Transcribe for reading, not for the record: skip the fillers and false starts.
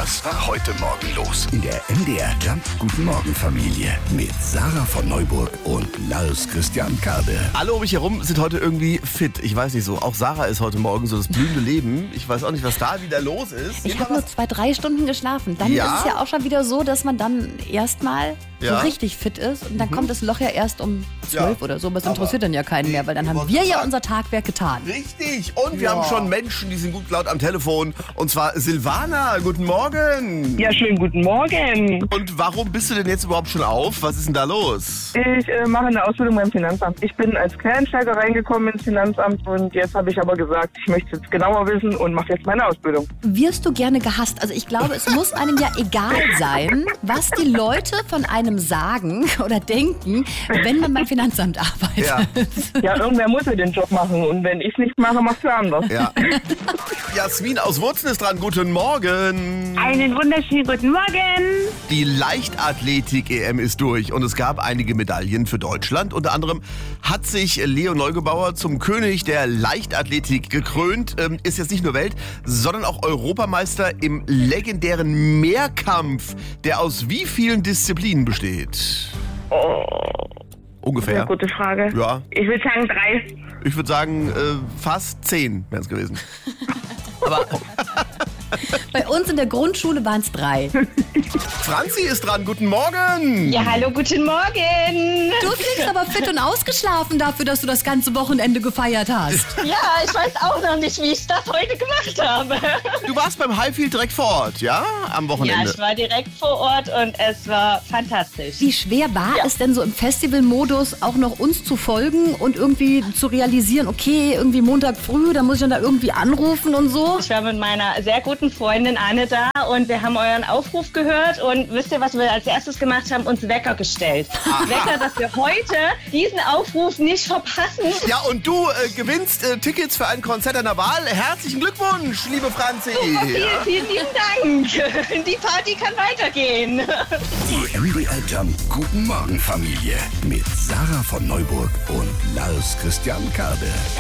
Was war heute Morgen los? In der MDR Jump Guten Morgen Familie mit Sarah von Neuburg und Lars Christian Kade. Alle um mich herum sind heute irgendwie fit. Ich weiß nicht so. Auch Sarah ist heute Morgen so das blühende Leben. Ich weiß auch nicht, was da wieder los ist. Ich habe nur 2-3 Stunden geschlafen. Dann ist es ja auch schon wieder so, dass man dann erstmal so richtig fit ist. Und dann kommt das Loch ja erst um 12 oder so. Aber es interessiert dann ja keinen mehr, weil dann haben wir ja unser Tagwerk getan. Richtig. Und wir haben schon Menschen, die sind gut laut am Telefon. Und zwar Silvana. Guten Morgen. Ja, schönen guten Morgen. Und warum bist du denn jetzt überhaupt schon auf? Was ist denn da los? Ich mache eine Ausbildung beim Finanzamt. Ich bin als Quereinsteiger reingekommen ins Finanzamt und jetzt habe ich aber gesagt, ich möchte es genauer wissen und mache jetzt meine Ausbildung. Wirst du gerne gehasst? Also ich glaube, es muss einem ja egal sein, was die Leute von einem sagen oder denken, wenn man beim Finanzamt arbeitet. Ja, irgendwer muss ja den Job machen und wenn ich es nicht mache, macht wer anders. Ja. Jasmin aus Wurzen ist dran. Guten Morgen. Einen wunderschönen guten Morgen. Die Leichtathletik-EM ist durch und es gab einige Medaillen für Deutschland. Unter anderem hat sich Leo Neugebauer zum König der Leichtathletik gekrönt. Ist jetzt nicht nur Welt, sondern auch Europameister im legendären Mehrkampf, der aus wie vielen Disziplinen besteht? Ungefähr. Sehr gute Frage. Ja. Ich würde sagen 3. Ich würde sagen, fast 10 wären es gewesen. Aber Bei uns in der Grundschule waren es 3. Franzi ist dran. Guten Morgen. Ja, hallo, guten Morgen. Du klingst aber fit und ausgeschlafen dafür, dass du das ganze Wochenende gefeiert hast. Ja, ich weiß auch noch nicht, wie ich das heute gemacht habe. Du warst beim Highfield direkt vor Ort, ja? Am Ja, Wochenende. ich war direkt vor Ort und es war fantastisch. Wie schwer war es denn so im Festivalmodus auch noch uns zu folgen und irgendwie zu realisieren, okay, irgendwie Montag früh, da muss ich dann da irgendwie anrufen und so? Ich war mit meiner sehr guten Freundin Anne da und wir haben euren Aufruf gehört und wisst ihr, was wir als erstes gemacht haben? Uns Wecker gestellt. Wecker, dass wir heute diesen Aufruf nicht verpassen. Ja, und du gewinnst Tickets für ein Konzert deiner Wahl. Herzlichen Glückwunsch, liebe Franzi. Vielen, vielen lieben Dank. Die Party kann weitergehen. Die MDR Jump Guten Morgen Familie mit Sarah von Neuburg und Lars Christian Kade.